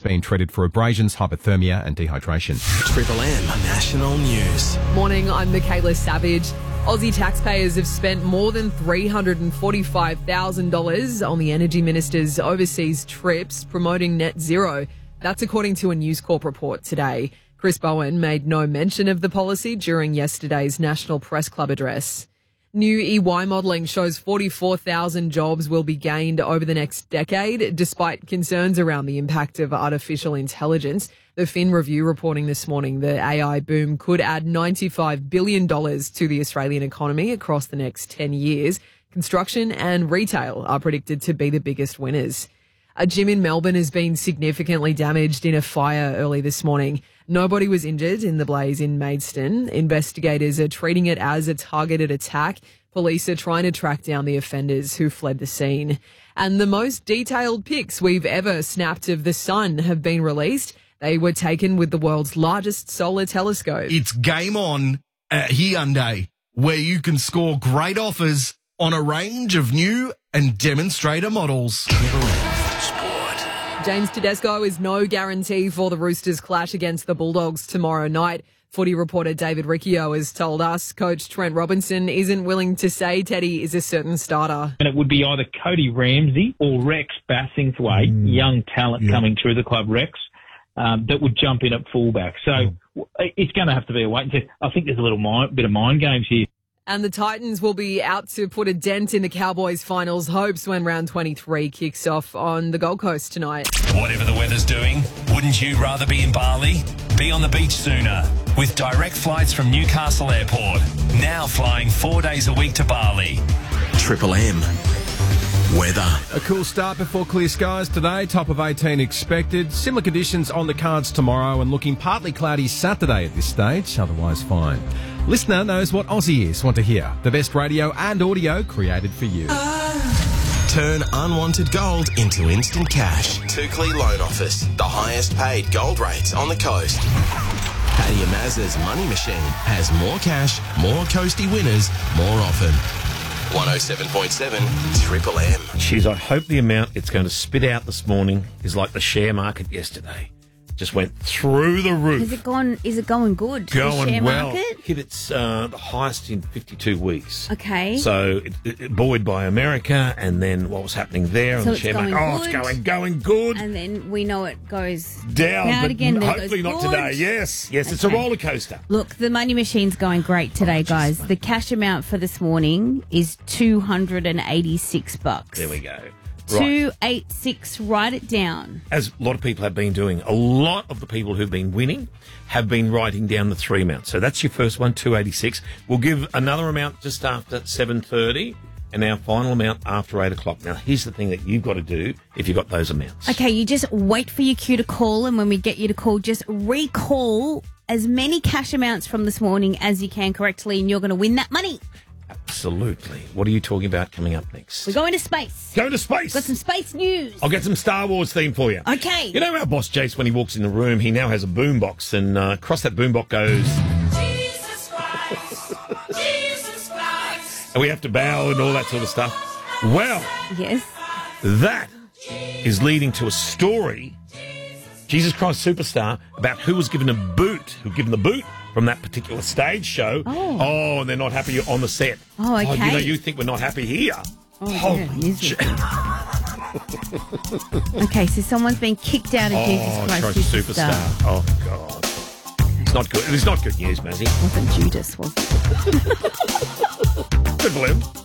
being treated for abrasions, hypothermia and dehydration. Triple M National News. Morning, I'm Michaela Savage. Aussie taxpayers have spent more than $345,000 on the Energy Minister's overseas trips promoting net zero. That's according to a News Corp report today. Chris Bowen made no mention of the policy during yesterday's National Press Club address. New EY modelling shows 44,000 jobs will be gained over the next decade, despite concerns around the impact of artificial intelligence. The Fin Review reporting this morning the AI boom could add $95 billion to the Australian economy across the next 10 years. Construction and retail are predicted to be the biggest winners. A gym in Melbourne has been significantly damaged in a fire early this morning. Nobody was injured in the blaze in Maidstone. Investigators are treating it as a targeted attack. Police are trying to track down the offenders who fled the scene. And the most detailed pics we've ever snapped of the sun have been released. They were taken with the world's largest solar telescope. It's game on at Hyundai, where you can score great offers on a range of new and demonstrator models. James Tedesco is no guarantee for the Roosters' clash against the Bulldogs tomorrow night. Footy reporter David Riccio has told us coach Trent Robinson isn't willing to say Teddy is a certain starter. And it would be either Cody Ramsey or Rex Bassingthway, young talent coming through the club, Rex, that would jump in at fullback. So it's going to have to be a wait and see. I think there's a little bit of mind games here. And the Titans will be out to put a dent in the Cowboys' finals hopes when round 23 kicks off on the Gold Coast tonight. Whatever the weather's doing, wouldn't you rather be in Bali? Be on the beach sooner with direct flights from Newcastle Airport. Now flying 4 days a week to Bali. Triple M weather. A cool start before clear skies today. Top of 18 expected. Similar conditions on the cards tomorrow and looking partly cloudy Saturday at this stage. Otherwise fine. Listener knows what Aussie ears want to hear. The best radio and audio created for you. Turn unwanted gold into instant cash. Tukli Loan Office. The highest paid gold rates on the coast. Paddy Mazza's Money Machine has more cash, more coasty winners, more often. 107.7 Triple M. Jeez, I hope the amount it's going to spit out this morning is like the share market yesterday. Just went through the roof. Is it going good? Going the share well. Market? Hit its the highest in 52 weeks. Okay. So it buoyed by America, and then what was happening there So on the share market? good. It's going good. And then we know it goes Down, but again. hopefully not today. Yes, it's a roller coaster. Look, the money machine's going great today, guys. The cash amount for this morning is $286. There we go. Right. 286. Write it down. As a lot of people have been doing, a lot of the people who've been winning have been writing down the three amounts. So that's your first one, 286. We'll give another amount just after 7:30 and our final amount after 8 o'clock. Now, here's the thing that you've got to do if you've got those amounts. Okay, you just wait for your cue to call, and when we get you to call, just recall as many cash amounts from this morning as you can correctly, and you're going to win that money. Absolutely. What are you talking about coming up next? We're going to space. Going to space. Got some space news. I'll get some Star Wars theme for you. Okay. You know our boss, Jace, when he walks in the room, he now has a boombox, and across that boombox goes... Jesus Christ, Jesus Christ. And we have to bow and all that sort of stuff. Well... Yes. That is leading to a story, Jesus Christ Superstar, about who was given the boot from that particular stage show. Oh, and they're not happy on the set. Oh, okay. You think we're not happy here. Okay, so someone's been kicked out of Jesus Christ Superstar. Oh, God. It's not good. It's not good news, Mazzy. Wasn't Judas, was it? Good, Blue.